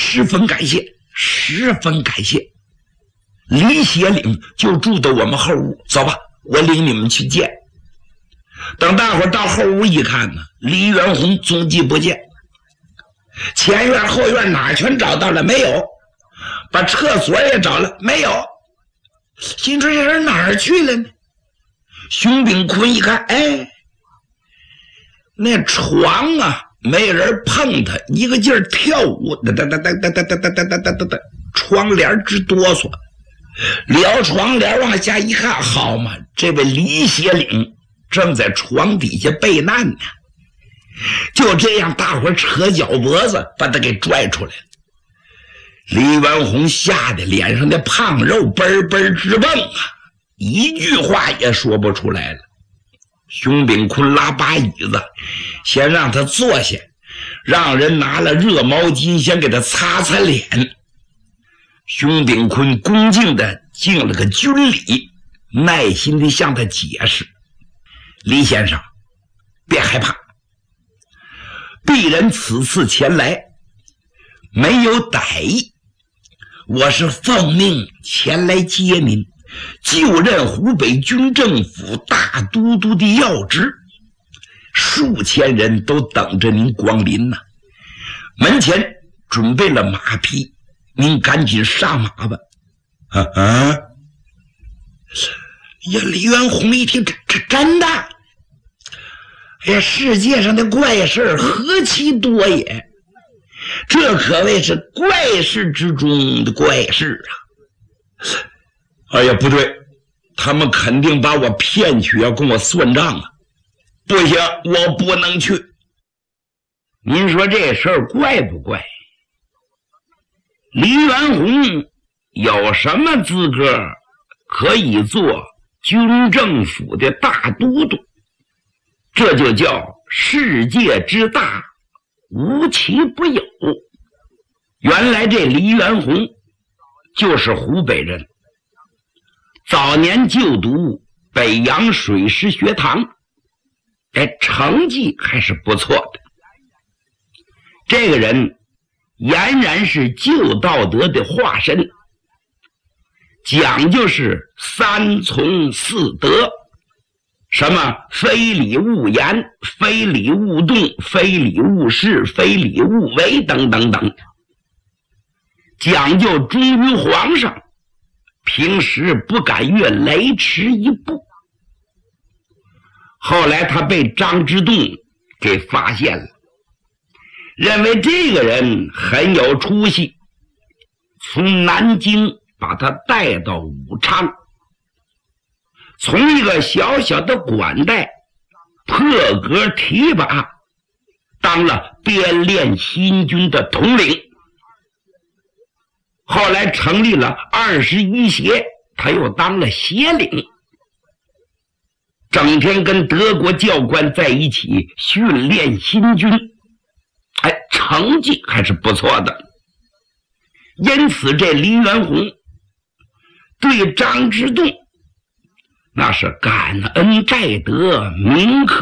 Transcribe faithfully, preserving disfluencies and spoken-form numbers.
十分感谢，十分感谢。李协领就住到我们后屋，走吧，我领你们去见。等大伙到后屋一看呢，李元洪踪迹不见，前院后院哪全找到了？没有。把厕所也找了，没有。心说这人哪儿去了呢？熊秉坤一看，哎，那床啊没人碰它，一个劲儿跳舞，哒哒哒哒哒哒哒哒哒哒哒哒，窗帘直哆嗦。撩窗帘往下一看，好嘛，这位李协领正在床底下避难呢。就这样，大伙扯脚脖子把他给拽出来了。李元洪吓得脸上的胖肉嘣嘣直蹦啊，一句话也说不出来了。熊秉坤拉把椅子，先让他坐下，让人拿了热毛巾先给他擦擦脸。熊秉坤恭敬地敬了个军礼，耐心地向他解释：李先生，别害怕，鄙人此次前来没有歹意，我是奉命前来接您，就任湖北军政府大都督的要职，数千人都等着您光临呢。门前准备了马匹，您赶紧上马吧。啊啊！呀，李元洪一听，这这真的？哎呀，世界上的怪事何其多也！这可谓是怪事之中的怪事啊！哎呀，不对，他们肯定把我骗去，要跟我算账啊！不行，我不能去。您说这事儿怪不怪？李元洪有什么资格可以做军政府的大都督？这就叫世界之大，无奇不有。原来这李元洪就是湖北人，早年就读北洋水师学堂，哎，成绩还是不错的。这个人俨然是旧道德的化身，讲究是三从四德，什么非礼勿言，非礼勿动，非礼勿视，非礼勿为等等等，讲究忠于皇上，平时不敢越雷池一步。后来他被张之洞给发现了，认为这个人很有出息，从南京把他带到武昌，从一个小小的管带破格提拔，当了编练新军的统领。后来成立了二十一协，他又当了协领，整天跟德国教官在一起训练新军，哎，成绩还是不错的。因此这李元洪对张之洞那是感恩戴德，铭刻